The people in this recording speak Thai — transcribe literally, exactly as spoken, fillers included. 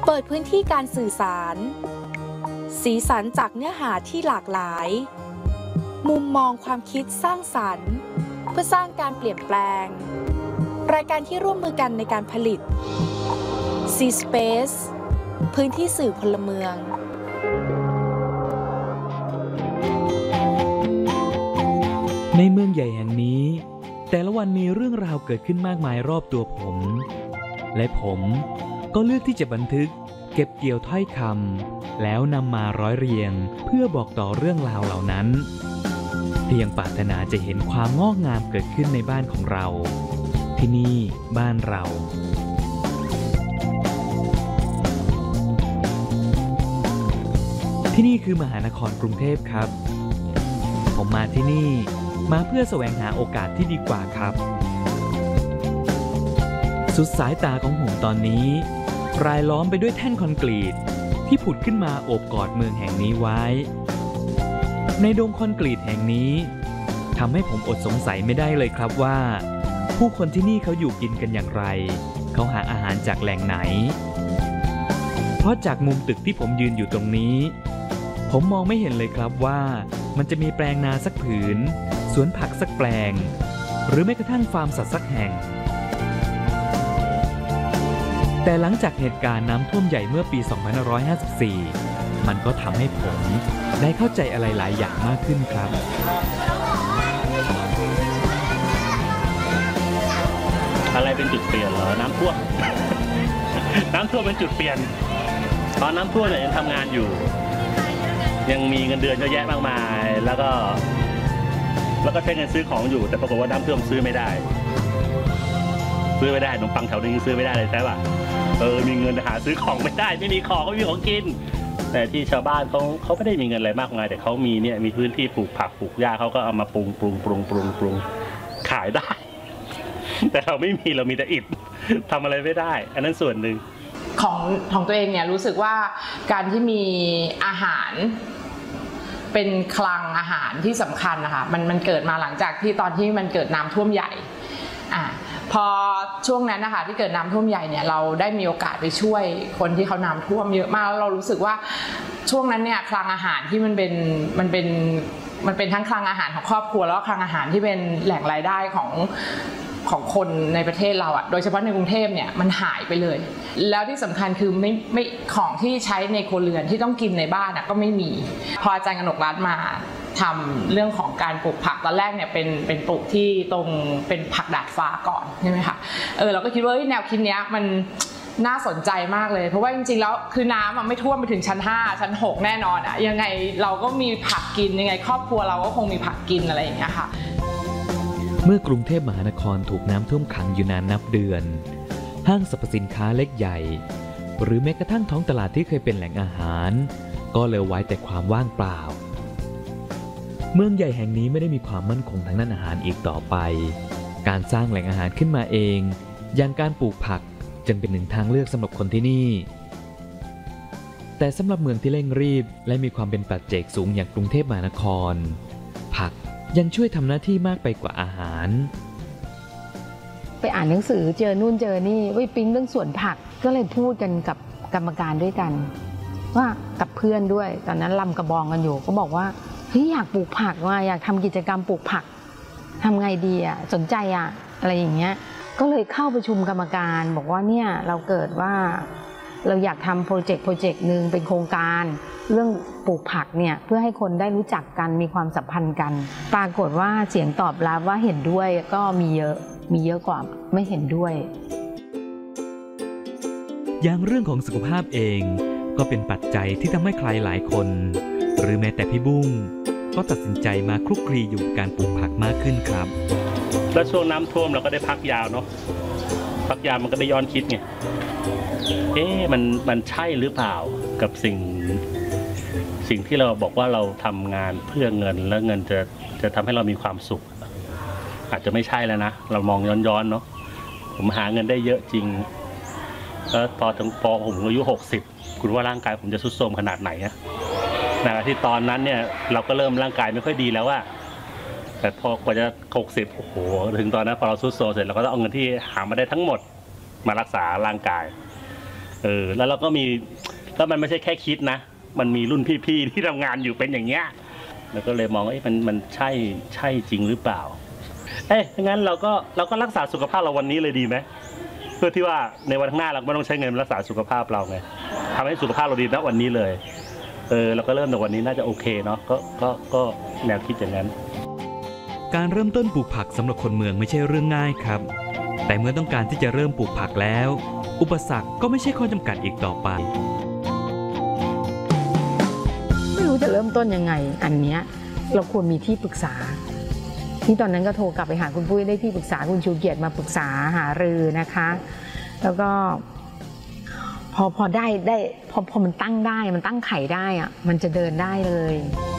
เปิดพื้นที่การสื่อสารสีสันจากเนื้อหาที่หลากหลายมุมมองความคิดสร้างสรรค์เพื่อสร้างการเปลี่ยนแปลงรายการที่ร่วมมือกันในการผลิต C-Space พื้นที่สื่อพลเมืองในเมืองใหญ่แห่งนี้แต่ละวันมีเรื่องราวเกิดขึ้นมากมายรอบตัวผมและผมก็เลือกที่จะบันทึกเก็บเกี่ยวถ้อยคำแล้วนำมาร้อยเรียงเพื่อบอกต่อเรื่องราวเหล่านั้นเพียงปรารถนาจะเห็นความงอกงามเกิดขึ้นในบ้านของเราที่นี่บ้านเราที่นี่คือมหานครกรุงเทพครับผมมาที่นี่มาเพื่อแสวงหาโอกาสที่ดีกว่าครับสุดสายตาของผมตอนนี้รายล้อมไปด้วยแท่นคอนกรีตที่ผุดขึ้นมาโอบกอดเมืองแห่งนี้ไว้ในดงคอนกรีตแห่งนี้ทำให้ผมอดสงสัยไม่ได้เลยครับว่าผู้คนที่นี่เขาอยู่กินกันอย่างไรเขาหาอาหารจากแหล่งไหนเพราะจากมุมตึกที่ผมยืนอยู่ตรงนี้ผมมองไม่เห็นเลยครับว่ามันจะมีแปลงนาสักผืนสวนผักสักแปลงหรือแม้กระทั่งฟาร์มสัตว์สักแห่งแต่หลังจากเหตุการณ์น้ำท่วมใหญ่เมื่อปี สองพันห้าร้อยห้าสิบสี่ มันก็ทำให้ผมได้เข้าใจอะไรหลายอย่างมากขึ้นครับอะไรเป็นจุดเปลี่ยนเหรอน้ำท่วม น้ำท่วมเป็นจุดเปลี่ยนตอนน้ำท่วมเนี่ยยังทำงานอยู่ยังมีเงินเดือนเยอะแยะมากมายแล้วก็แล้วก็ใช้เงินซื้อของอยู่แต่ปรากฏว่าน้ำท่วมซื้อไม่ได้ซื้อไม่ได้ขนมปังแถวนี้ยังซื้อไม่ได้เลยใช่ป่ะเออมีเงินหาซื้อของไม่ได้ไม่มีของก็ไม่มีของกินแต่ที่ชาวบ้านเขาเขาไม่ได้มีเงินอะไรมากมายแต่เขามีเนี่ยมีพื้นที่ปลูกผักปลูกหญ้าเขาก็เอามาปรุงปรุงปรุงปรุงปรุงขายได้แต่เราไม่มีเรามีแต่อิฐทำอะไรไม่ได้อันนั้นส่วนหนึ่งของของตัวเองเนี่ยรู้สึกว่าการที่มีอาหารเป็นคลังอาหารที่สำคัญนะคะมันมันเกิดมาหลังจากที่ตอนที่มันเกิดน้ำท่วมใหญ่อ่ะพอช่วงนั้นนะคะที่เกิดน้ำท่วมใหญ่เนี่ยเราได้มีโอกาสไปช่วยคนที่เขาน้ำท่วมเยอะมากแล้วเรารู้สึกว่าช่วงนั้นเนี่ยคลังอาหารที่มันเป็นมันเป็นมันเป็นทั้งคลังอาหารของครอบครัวแล้วก็คลังอาหารที่เป็นแหล่งรายได้ของของคนในประเทศเราอะโดยเฉพาะในกรุงเทพเนี่ยมันหายไปเลยแล้วที่สำคัญคือไม่ไม่ของที่ใช้ในครัวเรือนที่ต้องกินในบ้านอะก็ไม่มีพออาจารย์กนกรัตน์มาทำเรื่องของการปลูกผักตอนแรกเนี่ยเป็นเป็นปลูกที่ตรงเป็นผักดาดฟ้าก่อนใช่ไหมคะเออเราก็คิดว่าแนวคิดนี้มันน่าสนใจมากเลยเพราะว่าจริงๆแล้วคือน้ำไม่ท่วมไปถึงชั้นห้าชั้นหกแน่นอนอะยังไงเราก็มีผักกินยังไงครอบครัวเราก็คงมีผักกินอะไรอย่างเงี้ยค่ะเมื่อกรุงเทพมหานครถูกน้ำท่วมขังอยู่นานนับเดือนห้างสรรพสินค้าเล็กใหญ่หรือแม้กระทั่งท้องตลาดที่เคยเป็นแหล่งอาหารก็เหลือไว้แต่ความว่างเปล่าเมืองใหญ่แห่งนี้ไม่ได้มีความมั่นคงทางด้านอาหารอีกต่อไปการสร้างแหล่งอาหารขึ้นมาเองอย่างการปลูกผักจึงเป็นหนึ่งทางเลือกสำหรับคนที่นี่แต่สำหรับเมืองที่เร่งรีบและมีความเป็นปัจเจกสูงอย่างกรุงเทพมหานครผักยังช่วยทำหน้าที่มากไปกว่าอาหารไปอ่านหนังสือเจอนู่นเจอนี่วิปิ๊งเรื่องสวนผักก็เลยพูดกันกับกรรมการด้วยกันว่ากับเพื่อนด้วยตอนนั้นลำกระบองกันอยู่ก็บอกว่าเฮ้ยอยากปลูกผักว่าอยากทำกิจกรรมปลูกผักทำไงดีอ่ะสนใจอ่ะอะไรอย่างเงี้ยก็เลยเข้าประชุมกรรมการบอกว่าเนี่ยเราเกิดว่าเราอยากทำโปรเจกต์โปรเจกต์หนึ่งเป็นโครงการเรื่องปลูกผักเนี่ยเพื่อให้คนได้รู้จักกันมีความสัมพันธ์กันปรากฏว่าเสียงตอบรับว่าเห็นด้วยก็มีเยอะมีเยอะกว่าไม่เห็นด้วยอย่างเรื่องของสุขภาพเองก็เป็นปัจจัยที่ทำให้ใครหลายคนหรือแม้แต่พี่บุ้งก็ตัดสินใจมาคลุกคลีอยู่การปลูกผักมากขึ้นครับแล้วช่วงน้ำท่วมเราก็ได้พักยาวเนาะพักยาวมันก็ได้ย้อนคิดไงเอ๊ะมันมันใช่หรือเปล่ากับสิ่งสิ่งที่เราบอกว่าเราทำงานเพื่อเงินแล้วเงินจะจะทำให้เรามีความสุขอาจจะไม่ใช่แล้วนะเรามองย้อนๆเนาะผมหาเงินได้เยอะจริงแล้วพอถึงพอผมอายุหกสิบคุณว่าร่างกายผมจะทรุดโทรมขนาดไหนอะในที่ตอนนั้นเนี่ยเราก็เริ่มร่างกายไม่ค่อยดีแล้วว่าแต่พอกว่าจะหกสิบโอ้โหถึงตอนนั้นพอเราทรุดโทรมเสร็จเราก็ต้องเอาเงินที่หามาได้ทั้งหมดมารักษาร่างกายเออแล้วเราก็มีแล้วมันไม่ใช่แค่คิดนะมันมีรุ่นพี่ๆที่ทำงานอยู่เป็นอย่างเงี้ยแล้วก็เลยมองว่ามันมันใช่ใช่จริงหรือเปล่าเอ๊ะงั้นเราก็เราก็รักษาสุขภาพเราวันนี้เลยดีไหมเพื่อที่ว่าในวันข้างหน้าเราไม่ต้องใช้เงินรักษาสุขภาพเราไงทำให้สุขภาพเราดีณวันนี้เลยเออเราก็เริ่มจากวันนี้น่าจะโอเคเนาะก็ก็ก็แนวคิดอย่างนั้นการเริ่มต้นปลูกผักสำหรับคนเมืองไม่ใช่เรื่องง่ายครับแต่เมื่อต้องการที่จะเริ่มปลูกผักแล้วอุปสรรคก็ไม่ใช่ข้อจำกัดอีกต่อไปไม่รู้จะเริ่มต้นยังไงอันเนี้ยเราควรมีที่ปรึกษาที่ตอนนั้นก็โทรกลับไปหาคุณปุ้ยได้ที่ปรึกษาคุณชูเกียรติมาปรึกษาหารือนะคะแล้วก็พอพอได้ได้พอพอมันตั้งได้มันตั้งไข่ได้อะมันจะเดินได้เลย